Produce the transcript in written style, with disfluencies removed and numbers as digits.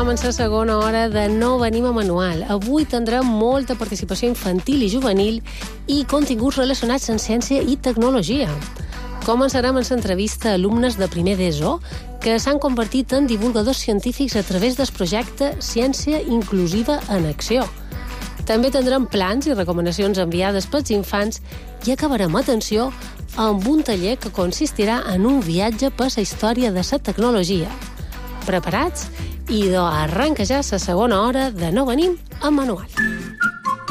Continuam en la segona hora de No venim a manual. Avui tindrem molta participació infantil i juvenil i continguts relacionats amb ciència i tecnologia. Començarem amb l'entrevista a alumnes de primer d'ESO que s'han convertit en divulgadors científics a través del projecte Ciència Inclusiva en Acció. També tindrem plans i recomanacions enviades pels infants i acabarem, atenció, amb un taller que consistirà en un viatge per la història de la tecnologia. Preparats? Idò, arranca ja la segona hora de No venim a manual.